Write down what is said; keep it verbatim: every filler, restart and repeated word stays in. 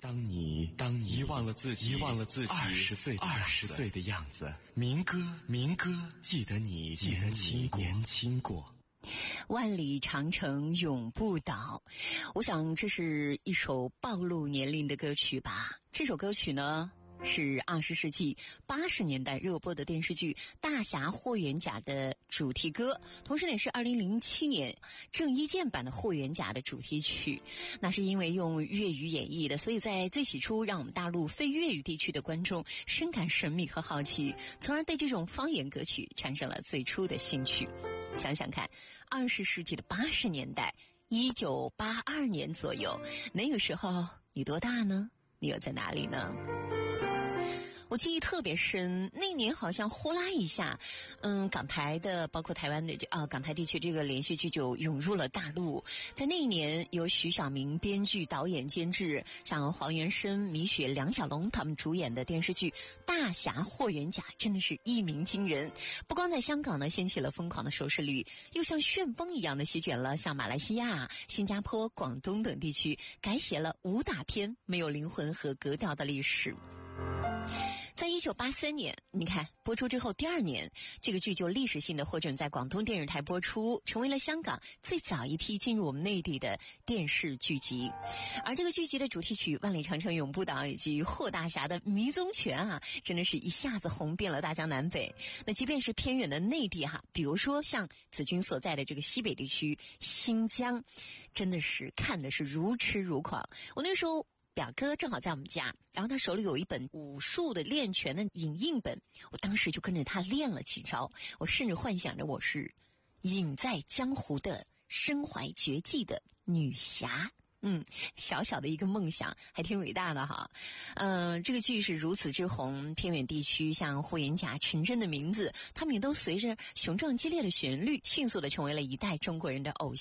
当你当你遗忘了自己，遗忘了自己二十岁二十岁的样子，民歌民歌，记得你记得你年轻过。 万里长城永不倒，我想这是一首暴露年龄的歌曲吧。这首歌曲呢是二十世纪八十年代热播的电视剧《大侠霍元甲》的主题歌，同时也是二零零七年郑伊健版的霍元甲的主题曲。那是因为用粤语演绎的，所以在最起初让我们大陆非粤语地区的观众深感神秘和好奇，从而对这种方言歌曲产生了最初的兴趣。想想看，二十世纪的八十年代，一九八二年左右，那个时候你多大呢？你又在哪里呢？我记忆特别深，那年好像呼啦一下，嗯，港台的包括台湾的啊港台地区这个连续剧就涌入了大陆。在那一年，由徐晓明编剧、导演、监制，像黄元申、米雪、梁小龙他们主演的电视剧《大侠霍元甲》真的是一鸣惊人。不光在香港呢掀起了疯狂的收视率，又像旋风一样的席卷了像马来西亚、新加坡、广东等地区，改写了武打片没有灵魂和格调的历史。在一九八三年，你看播出之后第二年，这个剧就历史性的获准在广东电视台播出，成为了香港最早一批进入我们内地的电视剧集。而这个剧集的主题曲《万里长城永不倒》以及霍大侠的迷踪拳啊，真的是一下子红遍了大江南北。那即便是偏远的内地哈，比如说像子君所在的这个西北地区新疆，真的是看的是如痴如狂。我那时候表哥正好在我们家，然后他手里有一本武术的练拳的影印本，我当时就跟着他练了几招，我甚至幻想着我是隐在江湖的身怀绝技的女侠。嗯，小小的一个梦想还挺伟大的哈。嗯、呃，这个剧是如此之红，偏远地区像霍元甲、陈真的名字，他们也都随着雄壮激烈的旋律迅速的成为了一代中国人的偶像。